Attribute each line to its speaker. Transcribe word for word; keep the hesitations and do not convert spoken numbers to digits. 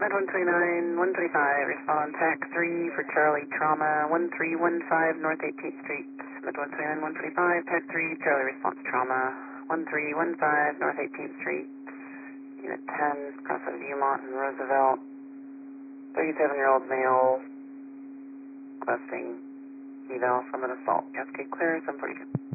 Speaker 1: Med one twenty-nine, one thirty-five, respond TAC three for Charlie Trauma, one three one five North eighteenth Street. Med one twenty-nine, one thirty-five, TAC three, Charlie response Trauma, one three one five North eighteenth Street. Unit ten, crossing Viewmont and Roosevelt. thirty-seven-year-old male, requesting eval from an assault. Cascade clear, seven forty-two.